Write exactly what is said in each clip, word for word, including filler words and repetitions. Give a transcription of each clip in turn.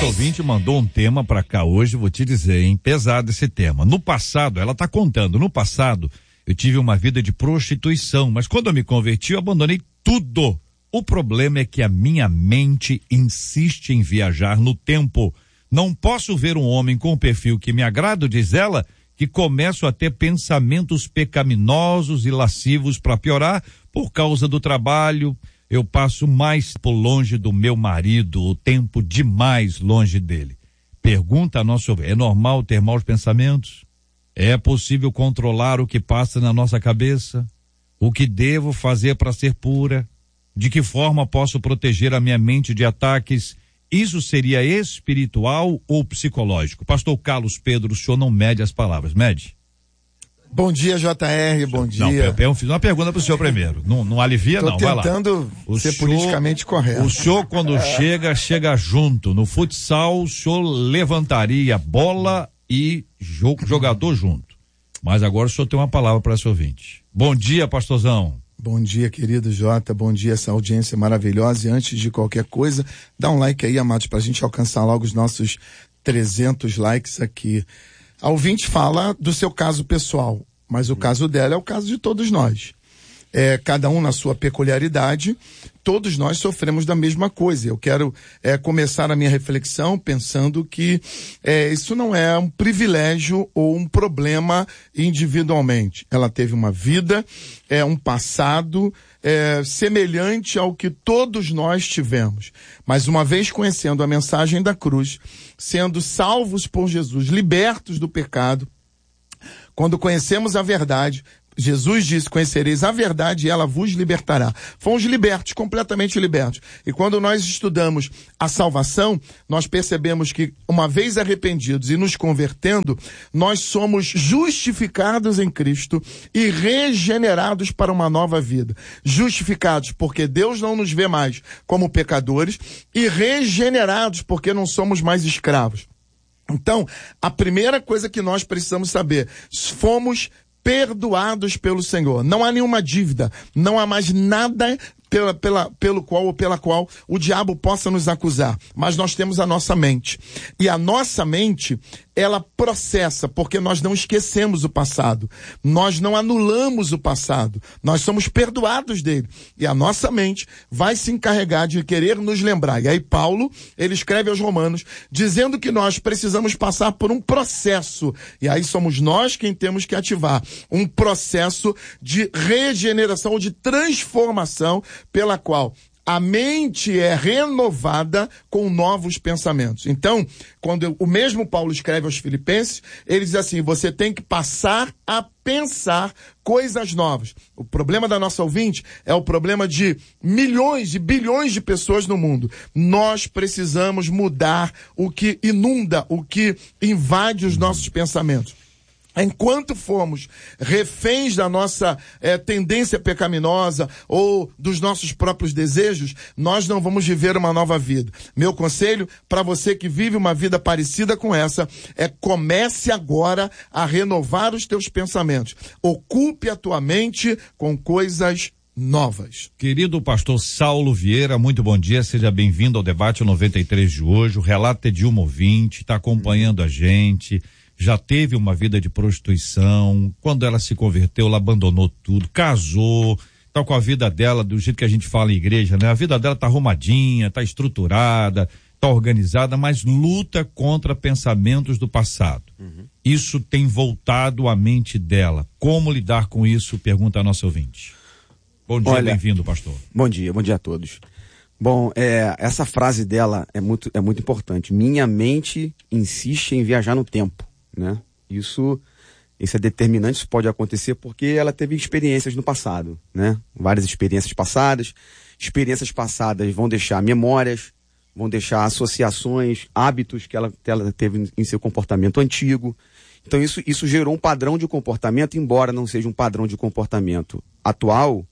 nossa ouvinte mandou um tema pra cá hoje, vou te dizer, hein? Pesado esse tema. No passado, ela tá contando, no passado, eu tive uma vida de prostituição, mas quando eu me converti, eu abandonei tudo. O problema é que a minha mente insiste em viajar no tempo. Não posso ver um homem com um perfil que me agrada, diz ela, que começo a ter pensamentos pecaminosos e lascivos para piorar por causa do trabalho. Eu passo mais por longe do meu marido, o tempo demais longe dele. Pergunta a nossa, é normal ter maus pensamentos? É possível controlar o que passa na nossa cabeça? O que devo fazer para ser pura? De que forma posso proteger a minha mente de ataques? Isso seria espiritual ou psicológico? Pastor Carlos Pedro, o senhor não mede as palavras, mede? Bom dia, J R, bom dia. Não, eu, eu fiz uma pergunta para o senhor primeiro. Não, não alivia, Tô não, vai lá. Tô tentando ser senhor, politicamente correto. O senhor, quando é. chega, chega junto. No futsal, o senhor levantaria bola e jo- jogador junto. Mas agora o senhor tem uma palavra para esse ouvinte. Bom dia, pastorzão. Bom dia, querido Jota, bom dia, essa audiência maravilhosa. E antes de qualquer coisa, dá um like aí, amados, pra gente alcançar logo os nossos trezentos likes aqui. A ouvinte fala do seu caso pessoal, mas o caso dela é o caso de todos nós. É, cada um na sua peculiaridade, todos nós sofremos da mesma coisa. Eu quero é, começar a minha reflexão pensando que é, isso não é um privilégio ou um problema individualmente. Ela teve uma vida, é, um passado é, semelhante ao que todos nós tivemos. Mas uma vez conhecendo a mensagem da cruz, sendo salvos por Jesus, libertos do pecado, quando conhecemos a verdade, Jesus disse, conhecereis a verdade e ela vos libertará. Fomos libertos, completamente libertos. E quando nós estudamos a salvação, nós percebemos que, uma vez arrependidos e nos convertendo, nós somos justificados em Cristo e regenerados para uma nova vida. Justificados porque Deus não nos vê mais como pecadores e regenerados porque não somos mais escravos. Então, a primeira coisa que nós precisamos saber, fomos perdoados pelo Senhor. Não há nenhuma dívida, não há mais nada pela, pela, pelo qual ou pela qual o diabo possa nos acusar. Mas nós temos a nossa mente. E a nossa mente, ela processa, porque nós não esquecemos o passado. Nós não anulamos o passado. Nós somos perdoados dele. E a nossa mente vai se encarregar de querer nos lembrar. E aí Paulo, ele escreve aos Romanos, dizendo que nós precisamos passar por um processo. E aí somos nós quem temos que ativar um processo de regeneração ou de transformação pela qual a mente é renovada com novos pensamentos. Então, quando eu, o mesmo Paulo escreve aos Filipenses, ele diz assim, você tem que passar a pensar coisas novas. O problema da nossa ouvinte é o problema de milhões e bilhões de pessoas no mundo. Nós precisamos mudar o que inunda, o que invade os nossos pensamentos. Enquanto formos reféns da nossa eh, tendência pecaminosa ou dos nossos próprios desejos, nós não vamos viver uma nova vida. Meu conselho para você que vive uma vida parecida com essa é comece agora a renovar os teus pensamentos. Ocupe a tua mente com coisas novas. Querido pastor Saulo Vieira, muito bom dia, seja bem-vindo ao debate noventa e três de hoje. O relato é de uma ouvinte, está acompanhando a gente. Já teve uma vida de prostituição, quando ela se converteu, ela abandonou tudo, casou, tá com a vida dela do jeito que a gente fala em igreja, né? A vida dela tá arrumadinha, tá estruturada, tá organizada, mas luta contra pensamentos do passado. Uhum. Isso tem voltado à mente dela. Como lidar com isso? Pergunta a nossa ouvinte. Bom dia, Olha, bem-vindo, pastor. Bom dia, bom dia a todos. Bom, é, essa frase dela é muito, é muito importante. Minha mente insiste em viajar no tempo. Né? Isso, isso é determinante, isso pode acontecer porque ela teve experiências no passado, né? Várias experiências passadas, experiências passadas vão deixar memórias, vão deixar associações, hábitos que ela, que ela teve em seu comportamento antigo. Então isso, isso gerou um padrão de comportamento, embora não seja um padrão de comportamento atual,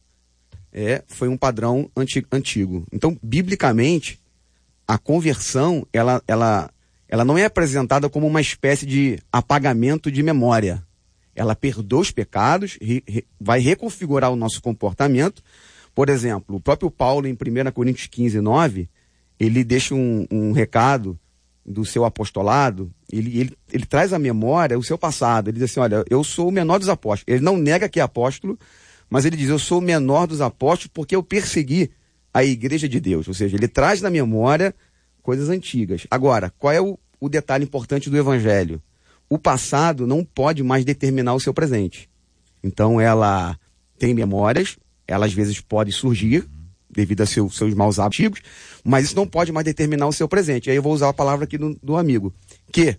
é, foi um padrão anti, antigo. Então, biblicamente, a conversão, ela... ela ela não é apresentada como uma espécie de apagamento de memória. Ela perdoa os pecados, re, re, vai reconfigurar o nosso comportamento. Por exemplo, o próprio Paulo, em primeira Coríntios quinze, nove, ele deixa um, um recado do seu apostolado, ele, ele, ele traz à memória o seu passado. Ele diz assim, olha, eu sou o menor dos apóstolos. Ele não nega que é apóstolo, mas ele diz, eu sou o menor dos apóstolos porque eu persegui a igreja de Deus. Ou seja, ele traz na memória coisas antigas. Agora, qual é o, o detalhe importante do evangelho? O passado não pode mais determinar o seu presente. Então ela tem memórias, ela às vezes pode surgir devido a seu, seus maus hábitos, mas isso não pode mais determinar o seu presente. E aí eu vou usar a palavra aqui do, do amigo, que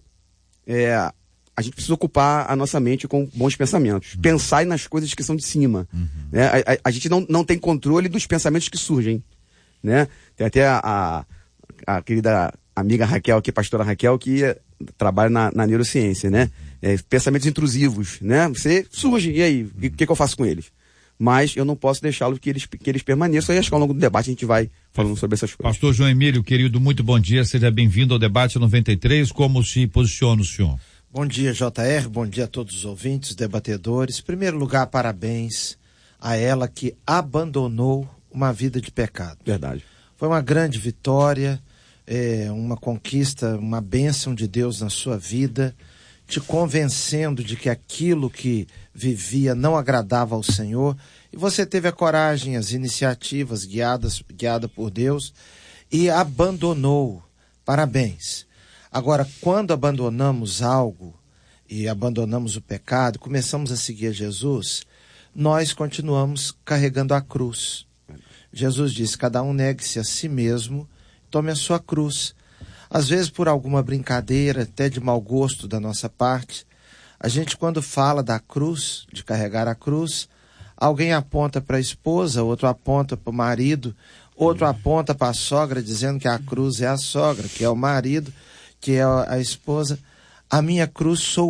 é, a gente precisa ocupar a nossa mente com bons pensamentos. Uhum. Pensar nas coisas que são de cima. Uhum. Né? A, a, a gente não, não tem controle dos pensamentos que surgem. Né? Tem até a, a, a querida amiga Raquel, aqui, pastora Raquel, que é, trabalha na, na neurociência, né? É, pensamentos intrusivos, né? Você surge, e aí? O que, que eu faço com eles? Mas eu não posso deixá-los que eles, que eles permaneçam, e acho que ao longo do debate a gente vai falando sobre essas coisas. Pastor João Emílio, querido, muito bom dia, seja bem-vindo ao debate noventa e três, como se posiciona o senhor? Bom dia, J R, bom dia a todos os ouvintes, debatedores. Em primeiro lugar, parabéns a ela que abandonou uma vida de pecado. Verdade. Foi uma grande vitória, é, uma conquista, uma bênção de Deus na sua vida, te convencendo de que aquilo que vivia não agradava ao Senhor, e você teve a coragem, as iniciativas guiadas, guiada por Deus, e abandonou. Parabéns. Agora, quando abandonamos algo, e abandonamos o pecado, começamos a seguir a Jesus, nós continuamos carregando a cruz. Jesus disse, cada um negue-se a si mesmo, tome a sua cruz. Às vezes, por alguma brincadeira, até de mau gosto da nossa parte, a gente, quando fala da cruz, de carregar a cruz, alguém aponta para a esposa, outro aponta para o marido, outro aponta para a sogra, dizendo que a cruz é a sogra, que é o marido, que é a esposa. A minha cruz sou